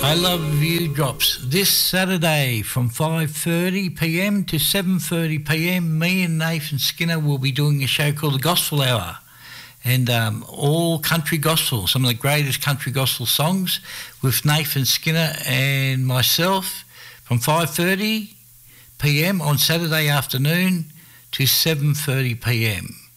I Love You drops this Saturday from 5:30pm to 7:30pm. Me and Nathan Skinner will be doing a show called The Gospel Hour, and all country gospel, some of the greatest country gospel songs with Nathan Skinner and myself from 5:30pm on Saturday afternoon to 7:30pm.